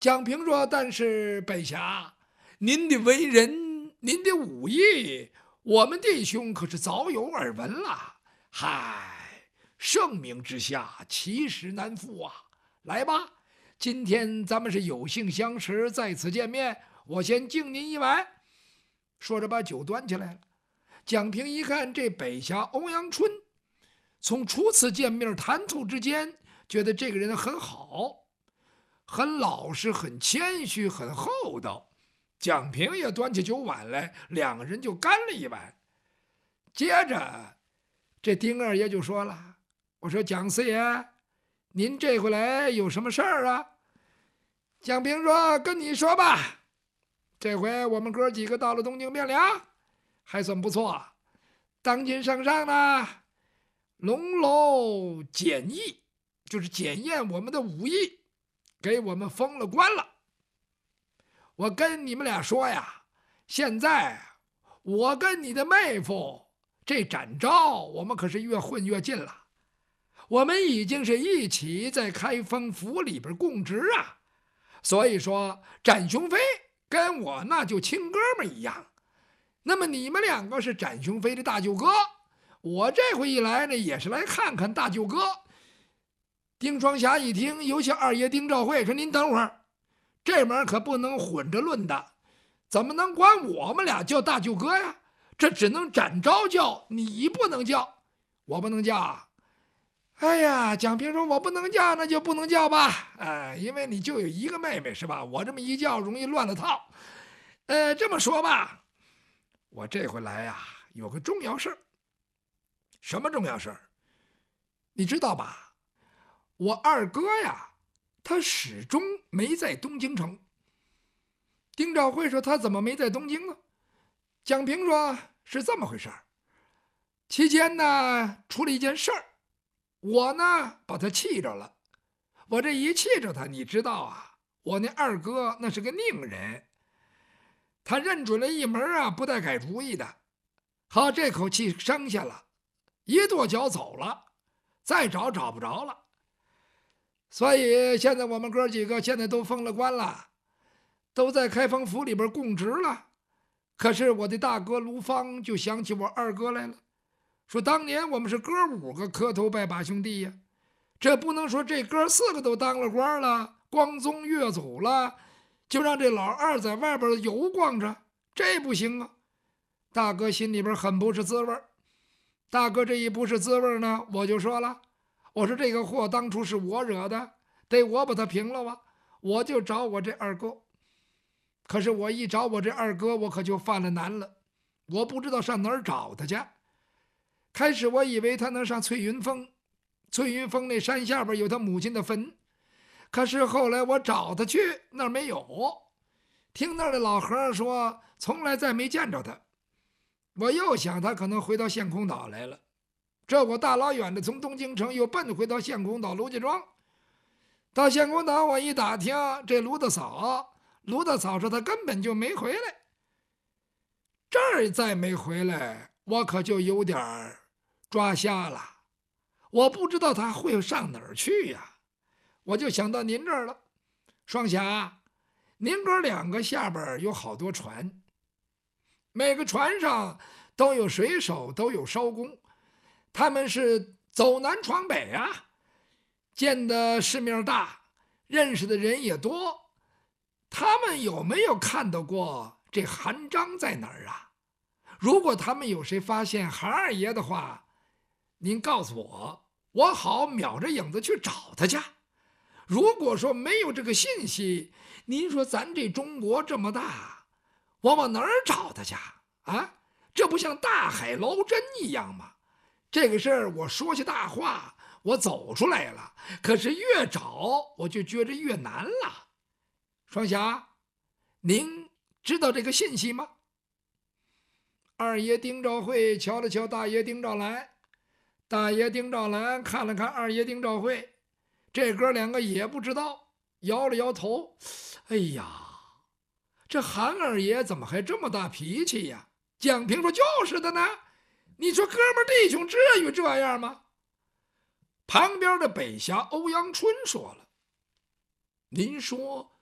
蒋平说：“但是北侠，您的为人，您的武艺，我们弟兄可是早有耳闻了。嗨，盛名之下，其实难副啊！来吧，今天咱们是有幸相识，在此见面，我先敬您一碗。”说着把酒端起来了。蒋平一看这北侠欧阳春，从初次见面谈吐之间，觉得这个人很好，很老实，很谦虚，很厚道。蒋平也端起酒碗来，两个人就干了一碗。接着，这丁二爷就说了：“我说蒋四爷，您这回来有什么事儿啊？”蒋平说：“跟你说吧，这回我们哥几个到了东京汴梁，还算不错。当今圣上呢，龙楼检疫，就是检验我们的武艺，给我们封了官了。我跟你们俩说呀，现在我跟你的妹夫这展昭，我们可是越混越近了。我们已经是一起在开封府里边供职啊，所以说展雄飞跟我那就亲哥们一样。那么你们两个是展雄飞的大舅哥，我这回一来呢，也是来看看大舅哥。”丁双侠一听，尤其二爷丁兆会说：“您等会儿，这门可不能混着论的，怎么能管我们俩叫大舅哥呀？这只能展昭叫，你不能叫。”“我不能叫啊。”“哎呀，蒋平说我不能叫，那就不能叫吧。因为你就有一个妹妹是吧？我这么一叫容易乱了套。这么说吧，我这回来呀，有个重要事儿。”“什么重要事儿？你知道吧？我二哥呀，他始终没在东京城。”丁兆会说：“他怎么没在东京啊？”蒋平说：“是这么回事儿。期间呢，出了一件事儿，我呢把他气着了。我这一气着他，你知道啊，我那二哥那是个佞人，他认准了一门啊不带改主意的。好，这口气生下了，一跺脚走了，再找不着了。所以现在我们哥几个现在都封了官了，都在开封府里边供职了。可是我的大哥卢芳就想起我二哥来了，说当年我们是哥5个磕头拜把兄弟呀，这不能说这哥4个都当了官了，光宗越祖了，就让这老二在外边游逛着，这不行啊。大哥心里边很不是滋味。大哥这一不是滋味呢，我就说了，我说这个祸当初是我惹的，得我把他平了吧。我就找我这二哥。可是我一找我这二哥，我可就犯了难了，我不知道上哪儿找他去。开始我以为他能上翠云峰，翠云峰那山下边有他母亲的坟，可是后来我找他去，那儿没有。听那儿的老和尚说，从来再没见着他。我又想他可能回到县空岛来了，这我大老远的从东京城又奔回到县空岛卢家庄。到县空岛我一打听，这卢大嫂说他根本就没回来。这儿再没回来，我可就有点抓瞎了，我不知道他会上哪儿去呀。我就想到您这儿了，双侠，您哥2个下边有好多船，每个船上都有水手，都有艄工，他们是走南闯北啊，见的世面大，认识的人也多。他们有没有看到过这韩章在哪儿啊？如果他们有谁发现韩二爷的话，您告诉我，我好秒着影子去找他去。如果说没有这个信息，您说咱这中国这么大，我往哪儿找他去啊？这不像大海捞针一样吗？这个事儿我说些大话，我走出来了，可是越找我就觉着越难了。双侠，您知道这个信息吗？二爷丁兆会瞧了瞧大爷丁兆兰，大爷丁兆兰看了看二爷丁兆会，这哥2个也不知道，摇了摇头。哎呀，这韩二爷怎么还这么大脾气呀？蒋平说：“就是的呢，你说哥们弟兄至于这样吗？”旁边的北侠欧阳春说了：“您说